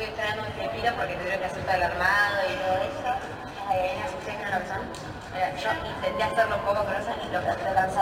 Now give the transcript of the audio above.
extrañando un tiempito porque tuvieron que hacer todo el armado y todo eso. ¿Ustedes no lo son? Yo intenté hacerlo un poco, pero no sé, lo cansado.